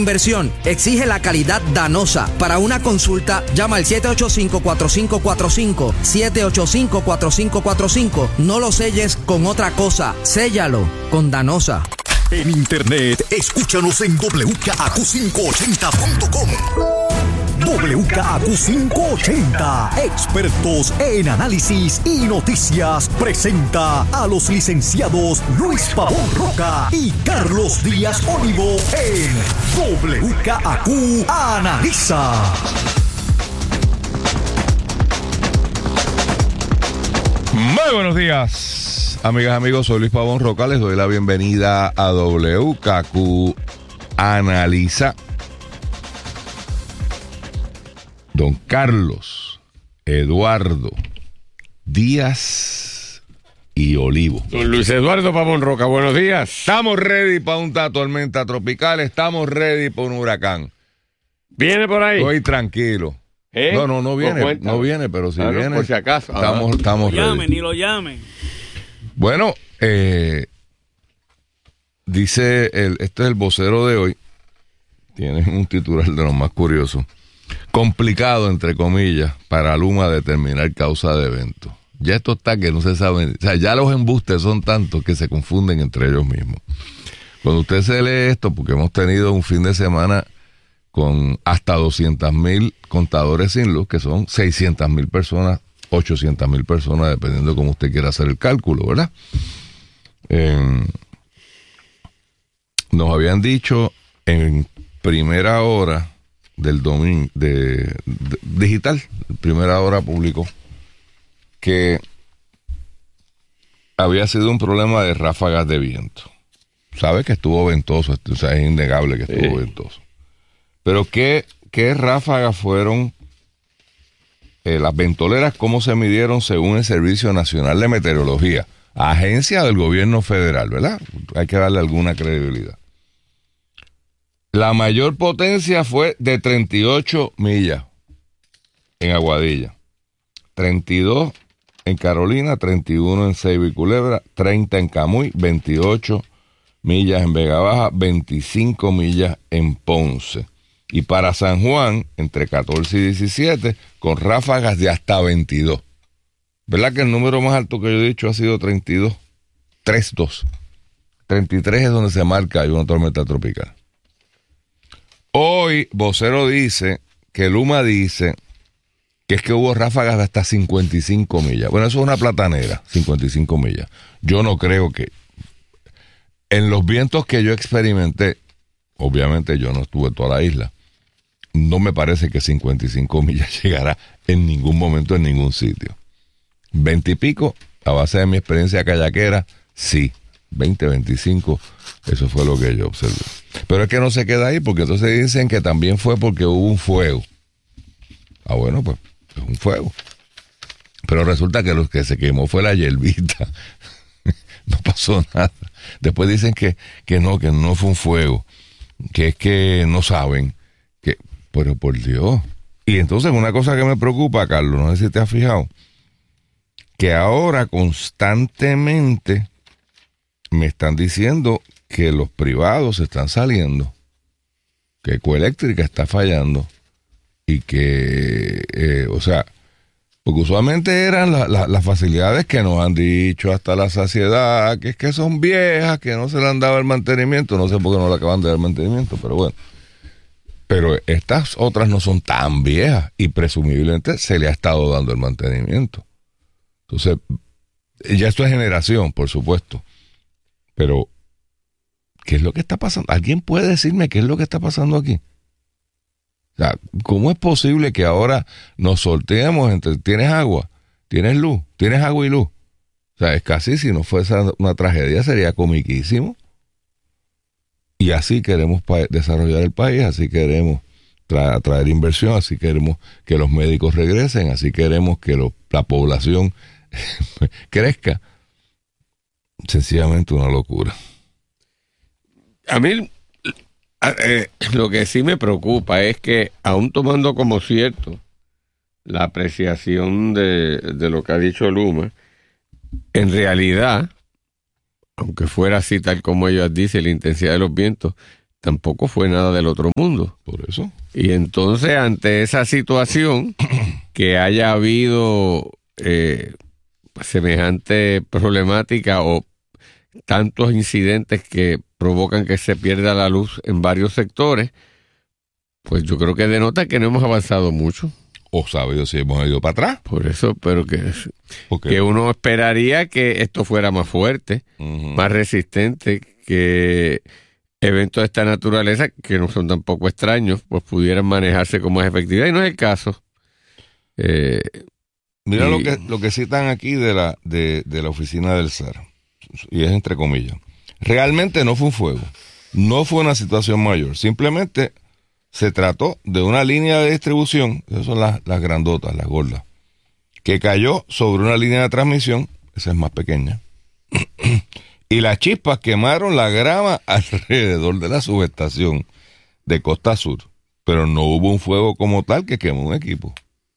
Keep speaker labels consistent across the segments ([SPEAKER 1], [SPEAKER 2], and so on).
[SPEAKER 1] inversión. Exige la calidad Danosa. Para una consulta, llama al 785-4545. 785-4545. No lo selles con otra cosa. Séllalo con Danosa.
[SPEAKER 2] En internet, escúchanos en WKAQ580.com. WKAQ580, expertos en análisis y noticias, presenta a los licenciados Luis Pavón Roca y Carlos Díaz Olivo en WKAQ Analiza.
[SPEAKER 3] Muy buenos días, amigas, amigos. Soy Luis Pavón Roca. Les doy la bienvenida a WKAQ Analiza. Don Carlos Eduardo Díaz y Olivo.
[SPEAKER 4] Don Luis Eduardo Pavón Roca, buenos días.
[SPEAKER 3] Estamos ready para una tormenta tropical. Estamos ready para un huracán.
[SPEAKER 4] ¿Viene por ahí?
[SPEAKER 3] Estoy tranquilo. No viene. No viene, pero si viene.
[SPEAKER 4] Por si acaso.
[SPEAKER 3] Estamos ready.
[SPEAKER 5] Llamen, ni lo llamen.
[SPEAKER 3] Bueno, dice, este es el vocero de hoy. Tiene un titular de lo más curioso. Complicado, entre comillas, para Luma determinar causa de evento. Ya esto está que no se sabe. O sea, ya los embustes son tantos que se confunden entre ellos mismos. Cuando usted se lee esto, porque hemos tenido un fin de semana con hasta 200,000 contadores sin luz, que son 600,000 personas, 800,000 personas, dependiendo de cómo usted quiera hacer el cálculo, ¿verdad? Nos habían dicho en primera hora del domingo de digital, primera hora publicó que había sido un problema de ráfagas de viento. Sabe que estuvo ventoso, o sea, es innegable que estuvo ventoso. Pero ¿qué ráfagas fueron las ventoleras? ¿Cómo se midieron según el Servicio Nacional de Meteorología? Agencia del gobierno federal, ¿verdad? Hay que darle alguna credibilidad. La mayor potencia fue de 38 millas en Aguadilla, 32 en Carolina, 31 en Ceiba y Culebra, 30 en Camuy, 28 millas en Vega Baja, 25 millas en Ponce. Y para San Juan, entre 14 y 17, con ráfagas de hasta 22. ¿Verdad que el número más alto que yo he dicho ha sido 32? 32. 33 es donde se marca hay una tormenta tropical. Hoy, vocero dice que Luma dice que es que hubo ráfagas de hasta 55 millas. Bueno, eso es una platanera, 55 millas. Yo no creo que... En los vientos que yo experimenté, obviamente yo no estuve en toda la isla, no me parece que 55 millas llegará en ningún momento en ningún sitio. 20 y pico, a base de mi experiencia kayaquera, sí. 20, 25, eso fue lo que yo observé. Pero es que no se queda ahí, porque entonces dicen que también fue porque hubo un fuego. Ah, bueno, pues es un fuego. Pero resulta que lo que se quemó fue la hierbita. No pasó nada. Después dicen que no fue un fuego, que es que no saben. Pero por Dios. Y entonces una cosa que me preocupa, Carlos, no sé si te has fijado, que ahora constantemente me están diciendo que los privados están saliendo, que Ecoeléctrica está fallando y que, o sea, porque usualmente eran las facilidades que nos han dicho hasta la saciedad, que es que son viejas, que no se le han dado el mantenimiento, no sé por qué no le acaban de dar el mantenimiento, pero bueno. Pero estas otras no son tan viejas y presumiblemente se le ha estado dando el mantenimiento. Entonces, ya esto es generación, por supuesto. Pero, ¿qué es lo que está pasando? ¿Alguien puede decirme qué es lo que está pasando aquí? O sea, ¿cómo es posible que ahora nos sorteemos entre tienes agua, tienes luz, tienes agua y luz? O sea, es casi, si no fuese una tragedia, sería comiquísimo. Y así queremos desarrollar el país, así queremos traer inversión, así queremos que los médicos regresen, así queremos que la población crezca. Sencillamente una locura.
[SPEAKER 4] A mí lo que sí me preocupa es que, aún tomando como cierto la apreciación de lo que ha dicho Luma, en realidad, aunque fuera así tal como ellos dicen, la intensidad de los vientos, tampoco fue nada del otro mundo.
[SPEAKER 3] Por eso.
[SPEAKER 4] Y entonces, ante esa situación, que haya habido semejante problemática o tantos incidentes que provocan que se pierda la luz en varios sectores, pues yo creo que denota que no hemos avanzado mucho.
[SPEAKER 3] O sabe Dios si hemos ido para atrás.
[SPEAKER 4] Por eso, pero que uno esperaría que esto fuera más fuerte, más resistente, que eventos de esta naturaleza, que no son tampoco extraños, pues pudieran manejarse con más efectividad, y no es el caso.
[SPEAKER 3] Mira lo que citan aquí de la oficina del SAR, y es entre comillas. Realmente no fue un fuego, no fue una situación mayor, simplemente se trató de una línea de distribución, esas son las grandotas, las gordas, que cayó sobre una línea de transmisión, esa es más pequeña, y las chispas quemaron la grama alrededor de la subestación de Costa Sur, pero no hubo un fuego como tal que quemó un equipo.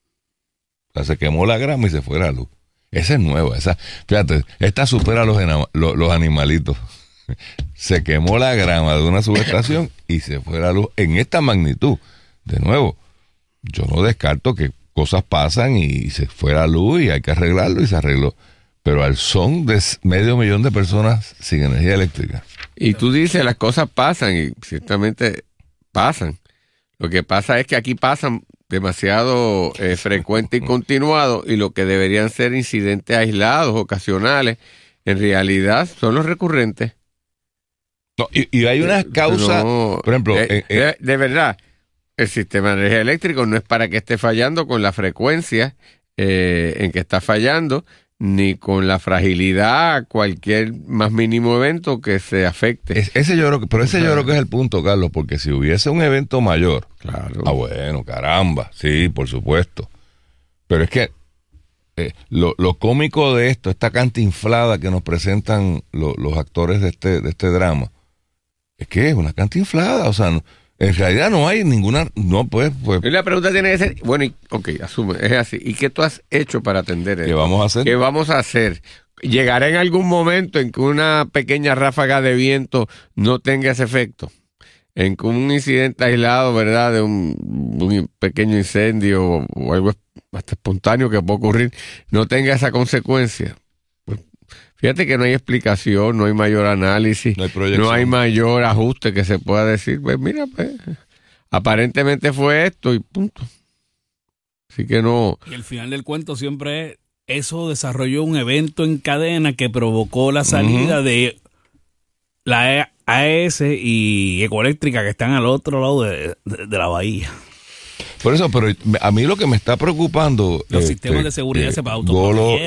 [SPEAKER 3] O sea, se quemó la grama y se fue la luz. Esa es nueva, fíjate, esta supera los animalitos. Se quemó la grama de una subestación y se fue la luz en esta magnitud. De nuevo, yo no descarto que cosas pasan y se fue la luz y hay que arreglarlo y se arregló. Pero al son de 500,000 de personas sin energía eléctrica.
[SPEAKER 4] Y tú dices, las cosas pasan, y ciertamente pasan. Lo que pasa es que aquí pasan demasiado frecuente y continuado, y lo que deberían ser incidentes aislados, ocasionales, en realidad son los recurrentes.
[SPEAKER 3] No, y hay unas causas, por ejemplo...
[SPEAKER 4] de verdad, el sistema de energía eléctrica no es para que esté fallando con la frecuencia en que está fallando, ni con la fragilidad, cualquier más mínimo evento que se afecte.
[SPEAKER 3] Ese yo creo que es el punto, Carlos, porque si hubiese un evento mayor,
[SPEAKER 4] claro.
[SPEAKER 3] Bueno, caramba, sí, por supuesto. Pero es que lo cómico de esto, esta cantinflada que nos presentan los actores de este drama, es que es una cantinflada, o sea, en realidad no hay ninguna, pues.
[SPEAKER 4] Y la pregunta tiene que ser, bueno, asume, es así, ¿y qué tú has hecho para atender esto?
[SPEAKER 3] ¿Qué vamos a hacer?
[SPEAKER 4] ¿Qué vamos a hacer? ¿Llegará en algún momento en que una pequeña ráfaga de viento no tenga ese efecto? En que un incidente aislado, ¿verdad?, de un pequeño incendio o algo hasta espontáneo que puede ocurrir, no tenga esa consecuencia. Pues, fíjate que no hay explicación, no hay mayor análisis, no hay mayor ajuste que se pueda decir, pues mira, pues, aparentemente fue esto y punto. Así que no.
[SPEAKER 5] Y el final del cuento siempre es, eso desarrolló un evento en cadena que provocó la salida de la AES y Ecoeléctrica, que están al otro lado de la bahía.
[SPEAKER 3] Por eso, pero a mí lo que me está preocupando...
[SPEAKER 5] Los sistemas de seguridad se
[SPEAKER 3] Golo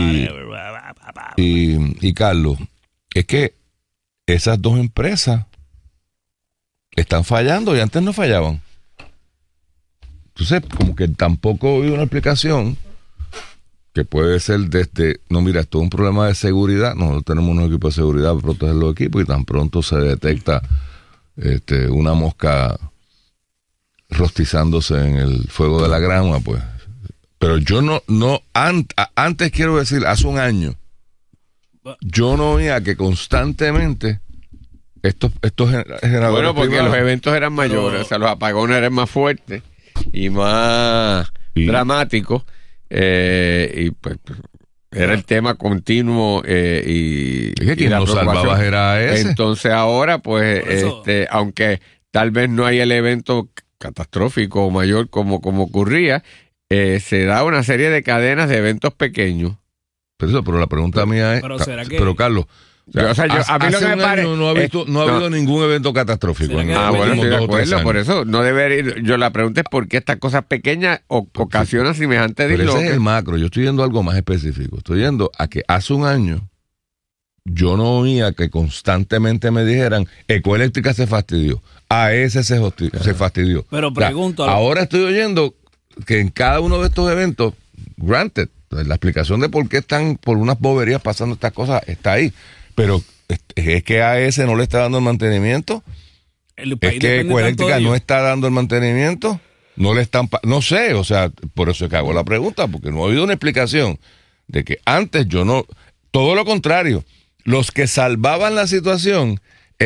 [SPEAKER 3] y Carlos, es que esas dos empresas están fallando y antes no fallaban. Entonces, como que tampoco hay una explicación que puede ser desde, no, mira, esto es un problema de seguridad, nosotros tenemos unos equipos de seguridad para proteger los equipos y tan pronto se detecta una mosca rostizándose en el fuego de la grama, pues. Pero yo antes quiero decir, hace un año, yo no veía que constantemente estos generadores...
[SPEAKER 4] Bueno, porque
[SPEAKER 3] privados,
[SPEAKER 4] los eventos eran mayores, o sea, los apagones eran más fuertes y más dramáticos, y pues era el tema continuo, y
[SPEAKER 3] quien
[SPEAKER 4] la
[SPEAKER 3] nos salvaba era ese.
[SPEAKER 4] Entonces ahora, pues, aunque tal vez no hay el evento catastrófico o mayor como ocurría, se da una serie de cadenas de eventos pequeños.
[SPEAKER 3] Pero la pregunta mía es, pero Carlos,
[SPEAKER 4] a mí lo que me parece,
[SPEAKER 3] no ha habido ningún evento catastrófico.
[SPEAKER 4] Bueno, estoy de acuerdo, por eso no debería ir. Yo la pregunta es por qué estas cosas pequeñas ocasionan semejante
[SPEAKER 3] disloque. Pero ese es el
[SPEAKER 4] macro.
[SPEAKER 3] macro. Yo estoy yendo a algo más específico. Estoy yendo a que hace un año yo no oía que constantemente me dijeran Ecoeléctrica se fastidió, AES se fastidió.
[SPEAKER 5] Pero pregunto,
[SPEAKER 3] ahora estoy oyendo que en cada uno de estos eventos, granted, la explicación de por qué están por unas boberías pasando estas cosas está ahí, pero es que AES no le está dando el mantenimiento, es que Ecoeléctrica no está dando el mantenimiento, no le están, no sé, o sea, por eso es que hago la pregunta, porque no ha habido una explicación de que antes yo no, todo lo contrario, los que salvaban la situación era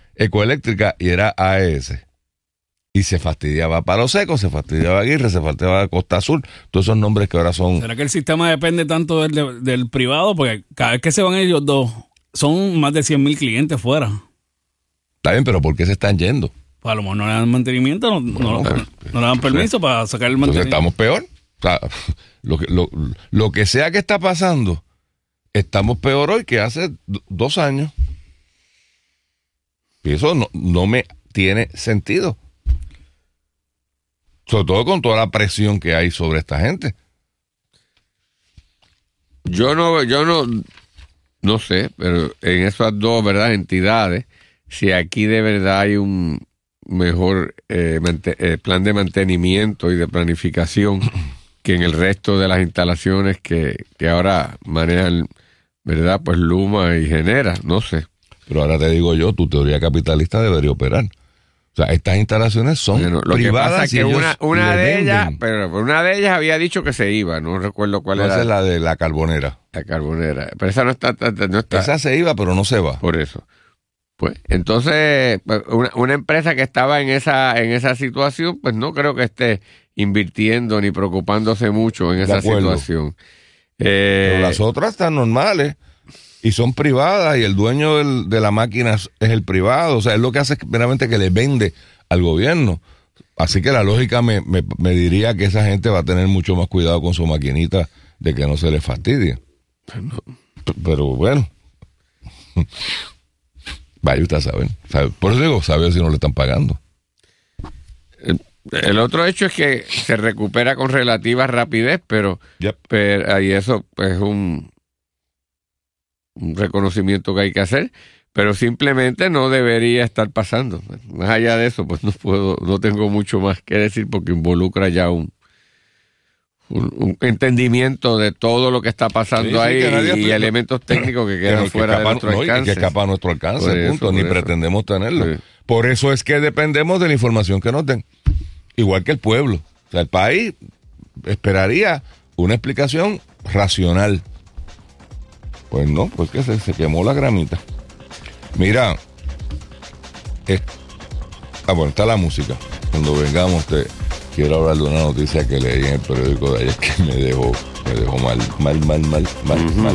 [SPEAKER 3] Ecoeléctrica y era AES. Y se fastidiaba Palo Seco, se fastidiaba Aguirre, se fastidiaba Costa Azul, todos esos nombres que ahora son...
[SPEAKER 5] ¿Será que el sistema depende tanto del privado? Porque cada vez que se van ellos dos, son más de 100,000 clientes fuera.
[SPEAKER 3] Está bien, pero ¿por qué se están yendo?
[SPEAKER 5] Pues a lo mejor no le dan mantenimiento, no le dan permiso para sacar el mantenimiento.
[SPEAKER 3] Entonces estamos peor. O sea, lo que sea que está pasando, estamos peor hoy que hace 2 años. Y eso no me tiene sentido. Sobre todo con toda la presión que hay sobre esta gente.
[SPEAKER 4] Yo no sé, pero en esas dos, ¿verdad?, entidades, si aquí de verdad hay un mejor plan de mantenimiento y de planificación que en el resto de las instalaciones que ahora manejan, ¿verdad?, pues Luma y Genera, no sé.
[SPEAKER 3] Pero ahora te digo yo, tu teoría capitalista debería operar. O sea, estas instalaciones son
[SPEAKER 4] lo
[SPEAKER 3] privadas.
[SPEAKER 4] Que pasa es que una de ellas, pero una de ellas había dicho que se iba, no recuerdo cuál era.
[SPEAKER 3] Esa es la de la Carbonera.
[SPEAKER 4] La Carbonera, pero esa no está.
[SPEAKER 3] Esa se iba, pero no se va.
[SPEAKER 4] Por eso. Pues, entonces, una empresa que estaba en esa situación, pues no creo que esté invirtiendo ni preocupándose mucho en esa situación.
[SPEAKER 3] Pero las otras están normales. Y son privadas y el dueño de la máquina es el privado. O sea, es lo que hace meramente que le vende al gobierno. Así que la lógica me diría que esa gente va a tener mucho más cuidado con su maquinita de que no se le fastidie. Pero bueno. Vaya, ustedes saben. Por eso digo, sabe si no le están pagando.
[SPEAKER 4] El otro hecho es que se recupera con relativa rapidez, pero ahí eso es un reconocimiento que hay que hacer, pero simplemente no debería estar pasando. Más allá de eso, pues no tengo mucho más que decir porque involucra ya un entendimiento de todo lo que está pasando ahí y elementos técnicos que quedan fuera de nuestro alcance.
[SPEAKER 3] Que escapa a nuestro alcance, punto. Ni pretendemos tenerlo. Sí. Por eso es que dependemos de la información que nos den. Igual que el pueblo. O sea, el país esperaría una explicación racional. Pues no, porque se quemó la gramita. Mira, bueno, está la música. Cuando vengamos quiero hablar de una noticia que leí en el periódico de ayer que me dejó mal.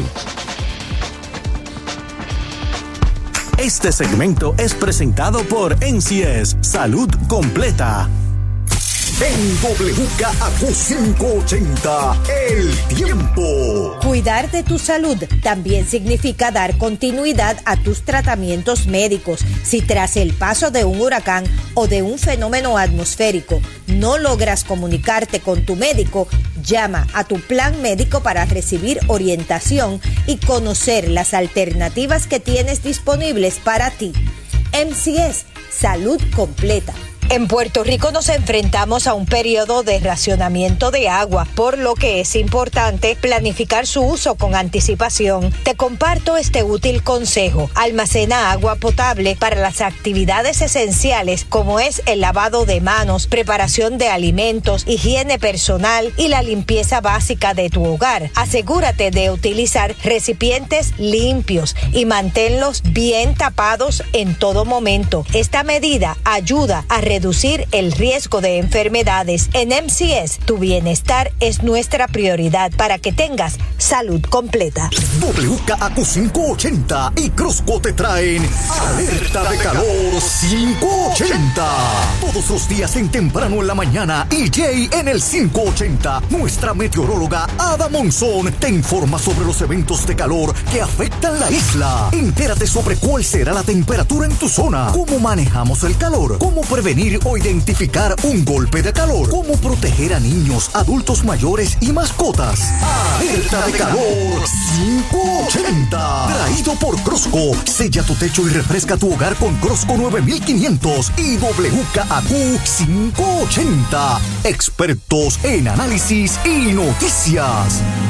[SPEAKER 2] Este segmento es presentado por NCS Salud Completa. En WKAQ 580, el tiempo.
[SPEAKER 6] Cuidar de tu salud también significa dar continuidad a tus tratamientos médicos. Si tras el paso de un huracán o de un fenómeno atmosférico no logras comunicarte con tu médico, llama a tu plan médico para recibir orientación y conocer las alternativas que tienes disponibles para ti. MCS Salud Completa. En Puerto Rico nos enfrentamos a un periodo de racionamiento de agua, por lo que es importante planificar su uso con anticipación. Te comparto este útil consejo. Almacena agua potable para las actividades esenciales como es el lavado de manos, preparación de alimentos, higiene personal y la limpieza básica de tu hogar. Asegúrate de utilizar recipientes limpios y manténlos bien tapados en todo momento. Esta medida ayuda a reducir el riesgo de enfermedades. En MCS, tu bienestar es nuestra prioridad para que tengas salud completa.
[SPEAKER 2] WKAQ 580 y Crosco te traen Alerta de Calor 580. Todos los días en temprano en la mañana y Jay en el 580. Nuestra meteoróloga Ada Monzón te informa sobre los eventos de calor que afectan la isla. Entérate sobre cuál será la temperatura en tu zona, cómo manejamos el calor, cómo prevenir o identificar un golpe de calor, cómo proteger a niños, adultos mayores y mascotas. Alerta de Calor 580. Traído por Crosco. Sella tu techo y refresca tu hogar con Crosco 9500 y WKAQ 580. Expertos en análisis y noticias.